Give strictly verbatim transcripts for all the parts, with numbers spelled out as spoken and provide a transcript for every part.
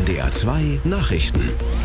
D R zwei Nachrichten.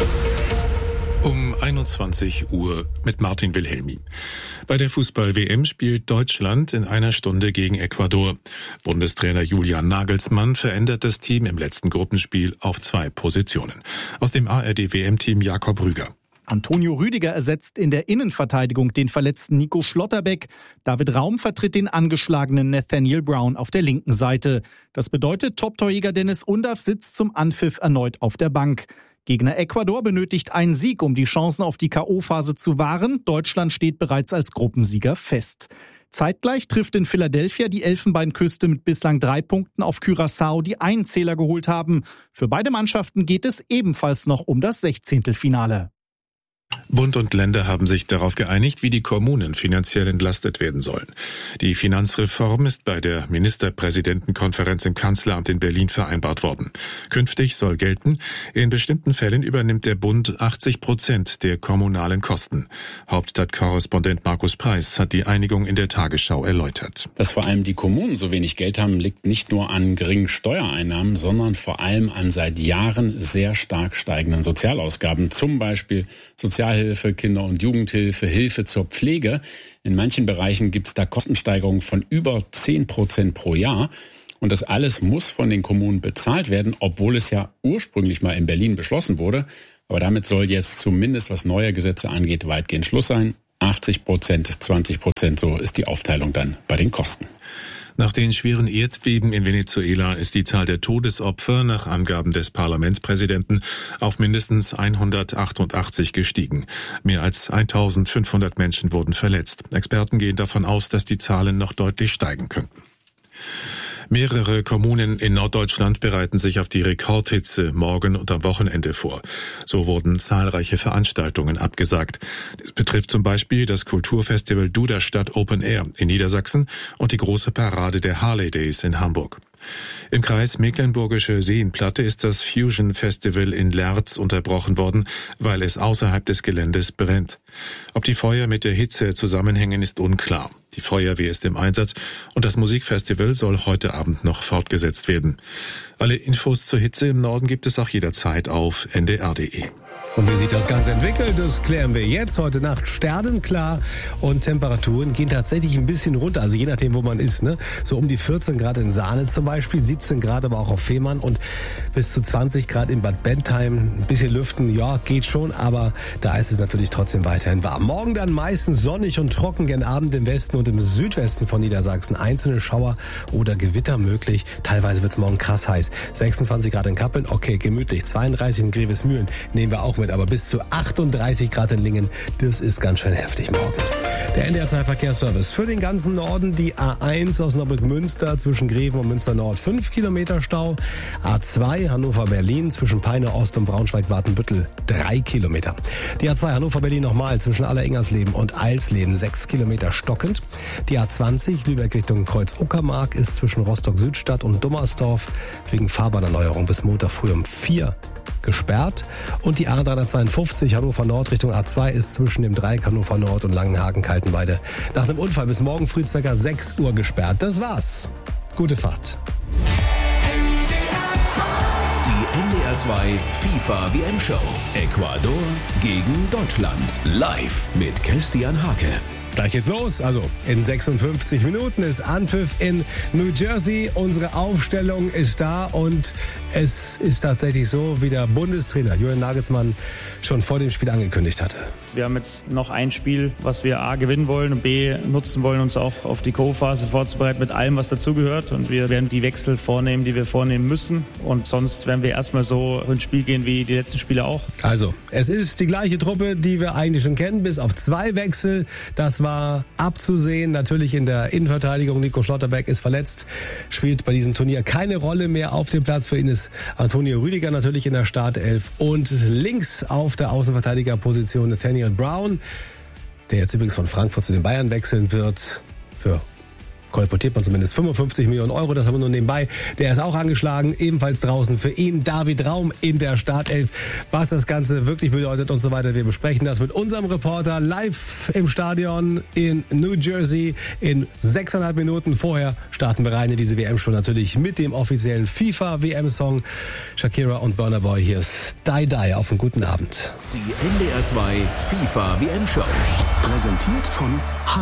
Um einundzwanzig Uhr mit Martin Wilhelmi. Bei der Fußball-W M spielt Deutschland in einer Stunde gegen Ecuador. Bundestrainer Julian Nagelsmann verändert das Team im letzten Gruppenspiel auf zwei Positionen. Aus dem A R D-W M-Team Jakob Rüger. Antonio Rüdiger ersetzt in der Innenverteidigung den verletzten Nico Schlotterbeck. David Raum vertritt den angeschlagenen Nathaniel Brown auf der linken Seite. Das bedeutet, Top-Torjäger Dennis Undav sitzt zum Anpfiff erneut auf der Bank. Gegner Ecuador benötigt einen Sieg, um die Chancen auf die K O-Phase zu wahren. Deutschland steht bereits als Gruppensieger fest. Zeitgleich trifft in Philadelphia die Elfenbeinküste mit bislang drei Punkten auf Curaçao, die einen Zähler geholt haben. Für beide Mannschaften geht es ebenfalls noch um das Sechzehntelfinale. Bund und Länder haben sich darauf geeinigt, wie die Kommunen finanziell entlastet werden sollen. Die Finanzreform ist bei der Ministerpräsidentenkonferenz im Kanzleramt in Berlin vereinbart worden. Künftig soll gelten, in bestimmten Fällen übernimmt der Bund achtzig Prozent der kommunalen Kosten. Hauptstadtkorrespondent Markus Preis hat die Einigung in der Tagesschau erläutert. Dass vor allem die Kommunen so wenig Geld haben, liegt nicht nur an geringen Steuereinnahmen, sondern vor allem an seit Jahren sehr stark steigenden Sozialausgaben, zum Beispiel Sozialhilfe, Kinder- und Jugendhilfe, Hilfe zur Pflege. In manchen Bereichen gibt es da Kostensteigerungen von über zehn Prozent pro Jahr. Und das alles muss von den Kommunen bezahlt werden, obwohl es ja ursprünglich mal in Berlin beschlossen wurde. Aber damit soll jetzt zumindest, was neue Gesetze angeht, weitgehend Schluss sein. achtzig Prozent, zwanzig Prozent, so ist die Aufteilung dann bei den Kosten. Nach den schweren Erdbeben in Venezuela ist die Zahl der Todesopfer nach Angaben des Parlamentspräsidenten auf mindestens hundertachtundachtzig gestiegen. Mehr als eintausendfünfhundert Menschen wurden verletzt. Experten gehen davon aus, dass die Zahlen noch deutlich steigen könnten. Mehrere Kommunen in Norddeutschland bereiten sich auf die Rekordhitze morgen und am Wochenende vor. So wurden zahlreiche Veranstaltungen abgesagt. Das betrifft zum Beispiel das Kulturfestival Duderstadt Open Air in Niedersachsen und die große Parade der Harley Days in Hamburg. Im Kreis Mecklenburgische Seenplatte ist das Fusion Festival in Lerz unterbrochen worden, weil es außerhalb des Geländes brennt. Ob die Feuer mit der Hitze zusammenhängen, ist unklar. Die Feuerwehr ist im Einsatz und das Musikfestival soll heute Abend noch fortgesetzt werden. Alle Infos zur Hitze im Norden gibt es auch jederzeit auf N D R punkt D E. Und wie sich das Ganze entwickelt, das klären wir jetzt. Heute Nacht sternenklar und Temperaturen gehen tatsächlich ein bisschen runter. Also je nachdem, wo man ist, ne? So um die vierzehn Grad in Saale zum Beispiel, siebzehn Grad aber auch auf Fehmarn und bis zu zwanzig Grad in Bad Bentheim. Ein bisschen lüften, ja, geht schon, aber da ist es natürlich trotzdem weiterhin warm. Morgen dann meistens sonnig und trocken, gen Abend im Westen und im Südwesten von Niedersachsen. Einzelne Schauer oder Gewitter möglich. Teilweise wird es morgen krass heiß. sechsundzwanzig Grad in Kappeln, okay, gemütlich. zweiunddreißig in Grevesmühlen nehmen wir auch mit, aber bis zu achtunddreißig Grad in Lingen, das ist ganz schön heftig morgen. Der N D R zwei Verkehrsservice für den ganzen Norden, die A eins aus Neuburg-Münster zwischen Greven und Münster-Nord, fünf Kilometer Stau. A zwei Hannover-Berlin zwischen Peine Ost und Braunschweig-Wartenbüttel, drei Kilometer. Die A zwei Hannover-Berlin nochmal zwischen Allerengersleben und Eilsleben, sechs Kilometer stockend. Die A zwanzig Lübeck Richtung Kreuz-Uckermark ist zwischen Rostock-Südstadt und Dummersdorf wegen Fahrbahnerneuerung bis Montag früh um vier gesperrt. Und die A dreihundertzweiundfünfzig Hannover Nord Richtung A zwei ist zwischen dem Dreieck Hannover Nord und Langenhagen-Kaltenweide nach einem Unfall bis morgen früh ca. sechs Uhr gesperrt. Das war's. Gute Fahrt. Die N D R zwei FIFA W M-Show. Ecuador gegen Deutschland. Live mit Christian Hake. Gleich geht's los. Also in sechsundfünfzig Minuten ist Anpfiff in New Jersey. Unsere Aufstellung ist da und es ist tatsächlich so, wie der Bundestrainer Julian Nagelsmann schon vor dem Spiel angekündigt hatte. Wir haben jetzt noch ein Spiel, was wir A gewinnen wollen und B nutzen wollen, uns auch auf die K O-Phase vorzubereiten mit allem, was dazugehört. Und wir werden die Wechsel vornehmen, die wir vornehmen müssen. Und sonst werden wir erstmal so ins Spiel gehen wie die letzten Spiele auch. Also, es ist die gleiche Truppe, die wir eigentlich schon kennen, bis auf zwei Wechsel. Das war abzusehen. Natürlich in der Innenverteidigung. Nico Schlotterbeck ist verletzt, spielt bei diesem Turnier keine Rolle mehr auf dem Platz. Für ihn ist Antonio Rüdiger natürlich in der Startelf. Und links auf der Außenverteidigerposition Nathaniel Brown, der jetzt übrigens von Frankfurt zu den Bayern wechseln wird. Für kolportiert man zumindest fünfundfünfzig Millionen Euro, das haben wir nur nebenbei. Der ist auch angeschlagen, ebenfalls draußen. Für ihn David Raum in der Startelf. Was das Ganze wirklich bedeutet und so weiter. Wir besprechen das mit unserem Reporter live im Stadion in New Jersey in sechseinhalb Minuten. Vorher starten wir rein in diese W M-Show natürlich mit dem offiziellen FIFA-W M-Song. Shakira und Burna Boy, hier ist Die Die. Auf einen guten Abend. Die N D R zwei FIFA-W M-Show. Präsentiert von H